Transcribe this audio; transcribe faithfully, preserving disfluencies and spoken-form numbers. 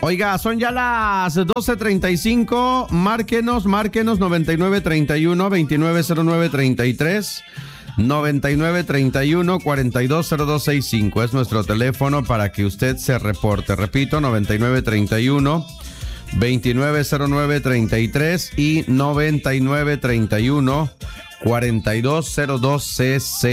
Oiga, son ya las doce treinta y cinco. Márquenos, márquenos noventa y nueve treinta y uno, veintinueve cero nueve treinta y tres, noventa y nueve treinta y uno, cuarenta y dos cero dos sesenta y cinco. Es nuestro teléfono para que usted se reporte. Repito, noventa y nueve treinta y uno, veintinueve cero nueve treinta y tres y noventa y nueve treinta y uno, cuarenta y dos cero dos sesenta.